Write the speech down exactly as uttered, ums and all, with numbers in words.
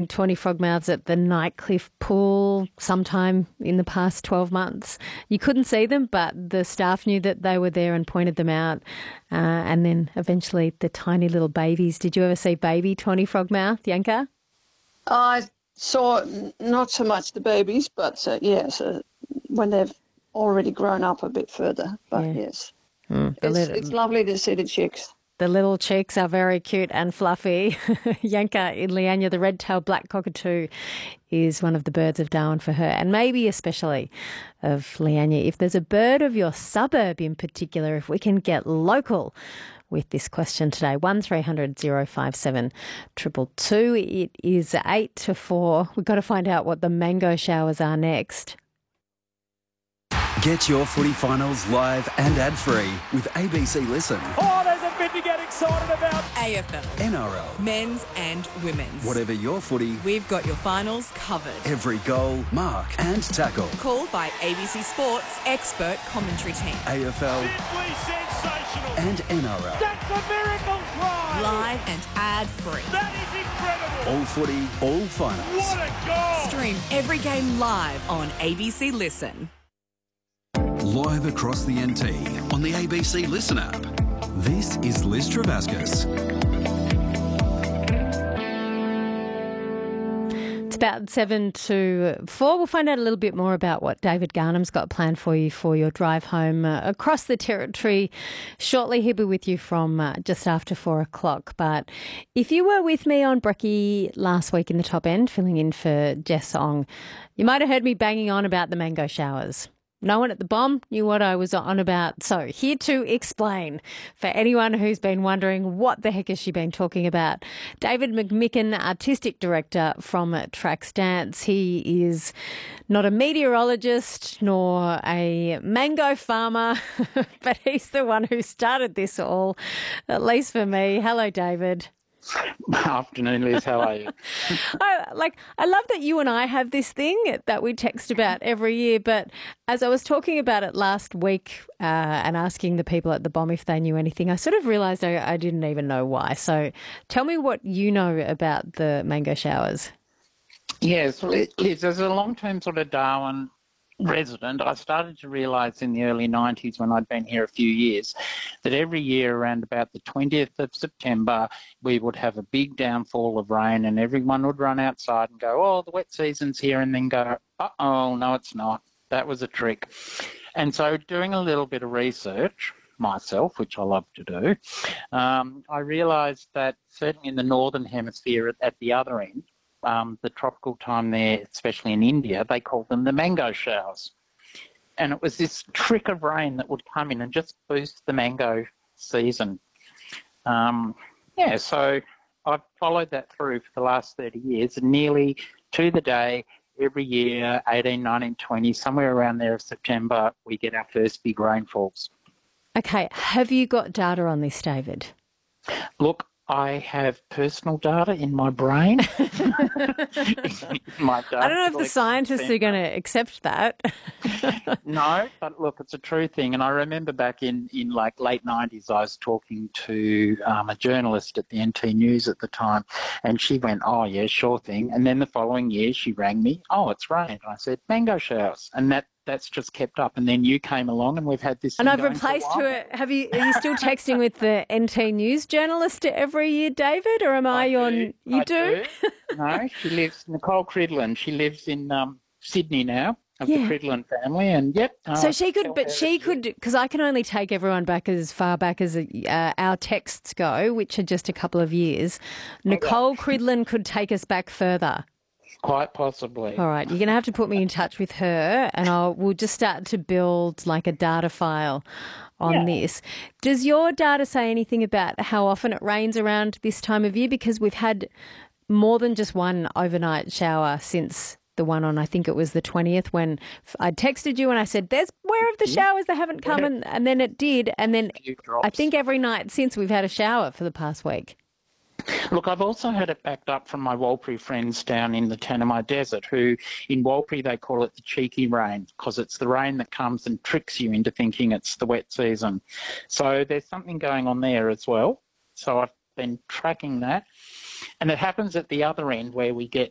seen twenty frogmouths at the Nightcliff pool sometime in the past twelve months. You couldn't see them, but the staff knew that they were there and pointed them out. Uh, and then eventually the tiny little babies. Did you ever see baby twenty frogmouth, Yanka? I saw not so much the babies, but uh, yes, uh, when they've already grown up a bit further. But yeah. yes, mm, it's, little, it's lovely to see the chicks. The little cheeks are very cute and fluffy. Yanka in Leanya, the red-tailed black cockatoo, is one of the birds of Darwin for her, and maybe especially of Leanya. If there's a bird of your suburb in particular, if we can get local with this question today, one three hundred oh five seven two two two. It is eight to four. We've got to find out what the mango showers are next. Get your footy finals live and ad-free with A B C Listen. Oh, there's a bit to get excited about. A F L, N R L, men's and women's. Whatever your footy, we've got your finals covered. Every goal, mark and tackle. Called by A B C Sports expert commentary team. A F L. Simply sensational. And N R L. That's a miracle try. Live and ad-free. That is incredible. All footy, all finals. What a goal. Stream every game live on A B C Listen. Live across the N T on the A B C Listen app. This is Liz Travascus. It's about seven to four. We'll find out a little bit more about what David Garnham's got planned for you for your drive home uh, across the territory shortly. He'll be with you from uh, just after four o'clock. But if you were with me on Brekkie last week in the top end, filling in for Jess Ong, you might have heard me banging on about the mango showers. No one at the Bomb knew what I was on about. So here to explain for anyone who's been wondering what the heck has she been talking about. David McMicken, Artistic Director from Tracks Dance. He is not a meteorologist nor a mango farmer, but he's the one who started this all, at least for me. Hello, David. Afternoon, Liz. How are you? I, like, I love that you and I have this thing that we text about every year, but as I was talking about it last week uh, and asking the people at the Bomb if they knew anything, I sort of realised I, I didn't even know why. So tell me what you know about the mango showers. Yes, Liz, as a long-term sort of Darwin resident, I started to realise in the early nineties, when I'd been here a few years, that every year around about the twentieth of September we would have a big downfall of rain and everyone would run outside and go, oh, the wet season's here, and then go, uh-oh, no it's not. That was a trick. And so doing a little bit of research myself, which I love to do, um, I realised that certainly in the northern hemisphere at, at the other end, Um, the tropical time there, especially in India, they call them the mango showers. And it was this trick of rain that would come in and just boost the mango season. Um, yeah, so I've followed that through for the last thirty years, and nearly to the day, every year, eighteen, nineteen, twenty, somewhere around there of September, we get our first big rainfalls. Okay, have you got data on this, David? Look, I have personal data in my brain. my data I don't know if the scientists are going to accept that. No, but look, it's a true thing. And I remember back in, in like late nineties, I was talking to um, a journalist at the N T News at the time, and she went, oh, yeah, sure thing. And then the following year she rang me, oh, it's rained. I said, mango showers. And that that's just kept up. And then you came along and we've had this. And I've replaced her. Have you, are you still texting with the N T News journalist every year, David, or am I, I on? Do. You I do? do. No, she lives, Nicole Cridlin. She lives in um, Sydney now, of Yeah. the Cridlin family. And yep. uh, So she could, tell but her she that could, because I can only take everyone back as far back as uh, our texts go, which are just a couple of years. Nicole Cridlin could take us back further. Quite possibly. All right, you're going to have to put me in touch with her, and I'll we'll just start to build like a data file on Yeah. this. Does your data say anything about how often it rains around this time of year? Because we've had more than just one overnight shower since the one on, I think it was the twentieth, when I texted you and I said, "There's where are the showers? They haven't come," and, and then it did, and then Few drops. I think every night since we've had a shower for the past week. Look, I've also had it backed up from my Warlpiri friends down in the Tanami Desert, who in Warlpiri they call it the cheeky rain, because it's the rain that comes and tricks you into thinking it's the wet season. So there's something going on there as well. So I've been tracking that. And it happens at the other end where we get